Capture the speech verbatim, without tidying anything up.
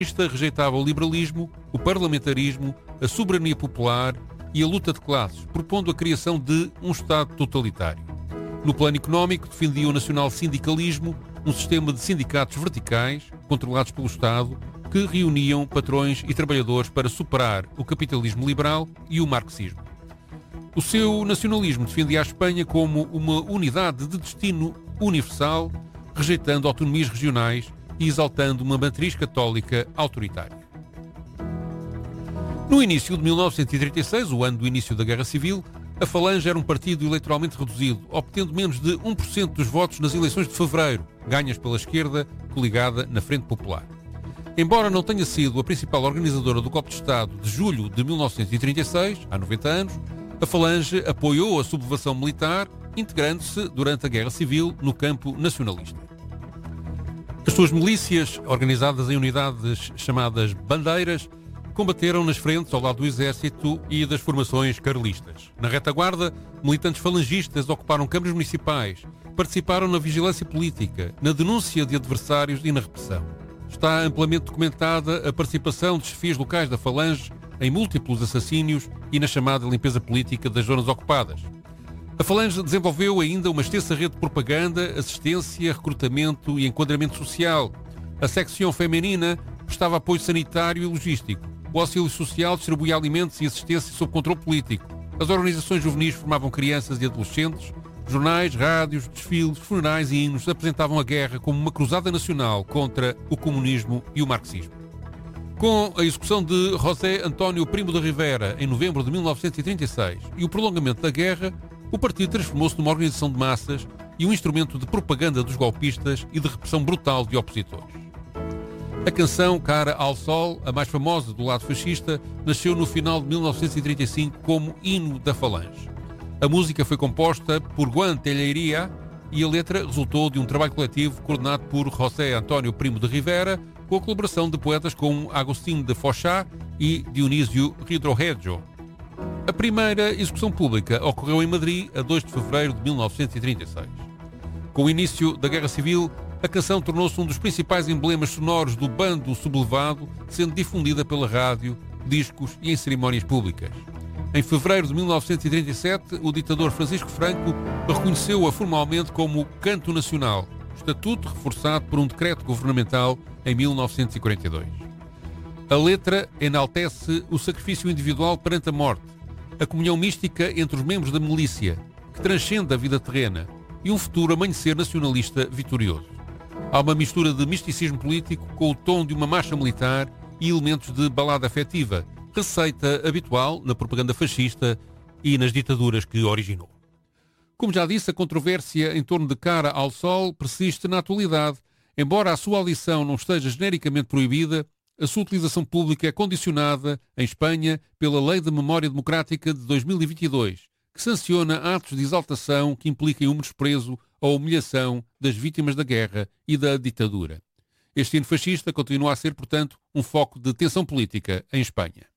rejeitava o liberalismo, o parlamentarismo, a soberania popular e a luta de classes, propondo a criação de um Estado totalitário. No plano económico, defendia o nacional-sindicalismo, um sistema de sindicatos verticais, controlados pelo Estado, que reuniam patrões e trabalhadores para superar o capitalismo liberal e o marxismo. O seu nacionalismo defendia a Espanha como uma unidade de destino universal, rejeitando autonomias regionais e exaltando uma matriz católica autoritária. No início de mil novecentos e trinta e seis, o ano do início da Guerra Civil, a Falange era um partido eleitoralmente reduzido, obtendo menos de um por cento dos votos nas eleições de fevereiro, ganhas pela esquerda, coligada na Frente Popular. Embora não tenha sido a principal organizadora do golpe de Estado de julho de mil novecentos e trinta e seis, há noventa anos, a Falange apoiou a sublevação militar, integrando-se durante a Guerra Civil no campo nacionalista. As suas milícias, organizadas em unidades chamadas bandeiras, combateram nas frentes ao lado do exército e das formações carlistas. Na retaguarda, militantes falangistas ocuparam câmaras municipais, participaram na vigilância política, na denúncia de adversários e na repressão. Está amplamente documentada a participação de chefias locais da Falange em múltiplos assassínios e na chamada limpeza política das zonas ocupadas. A Falange desenvolveu ainda uma extensa rede de propaganda, assistência, recrutamento e enquadramento social. A secção feminina prestava apoio sanitário e logístico. O auxílio social distribuía alimentos e assistência sob controle político. As organizações juvenis formavam crianças e adolescentes. Jornais, rádios, desfiles, funerais e hinos apresentavam a guerra como uma cruzada nacional contra o comunismo e o marxismo. Com a execução de José António Primo de Rivera em novembro de mil novecentos e trinta e seis e o prolongamento da guerra, o partido transformou-se numa organização de massas e um instrumento de propaganda dos golpistas e de repressão brutal de opositores. A canção Cara ao Sol, a mais famosa do lado fascista, nasceu no final de mil novecentos e trinta e cinco como hino da Falange. A música foi composta por Juan Tellería e a letra resultou de um trabalho coletivo coordenado por José António Primo de Rivera, com a colaboração de poetas como Agostinho de Fochá e Dionísio Hidrorejo. A primeira execução pública ocorreu em Madrid a dois de fevereiro de mil novecentos e trinta e seis. Com o início da Guerra Civil, a canção tornou-se um dos principais emblemas sonoros do bando sublevado, sendo difundida pela rádio, discos e em cerimónias públicas. Em fevereiro de mil novecentos e trinta e sete, o ditador Francisco Franco reconheceu-a formalmente como Canto Nacional, estatuto reforçado por um decreto governamental em mil novecentos e quarenta e dois. A letra enaltece o sacrifício individual perante a morte, a comunhão mística entre os membros da milícia, que transcende a vida terrena, e um futuro amanhecer nacionalista vitorioso. Há uma mistura de misticismo político com o tom de uma marcha militar e elementos de balada afetiva, receita habitual na propaganda fascista e nas ditaduras que originou. Como já disse, a controvérsia em torno de Cara ao Sol persiste na atualidade. Embora a sua audição não esteja genericamente proibida, a sua utilização pública é condicionada, em Espanha, pela Lei de Memória Democrática de dois mil e vinte e dois, que sanciona atos de exaltação que impliquem o menosprezo ou humilhação das vítimas da guerra e da ditadura. Este hino fascista continua a ser, portanto, um foco de tensão política em Espanha.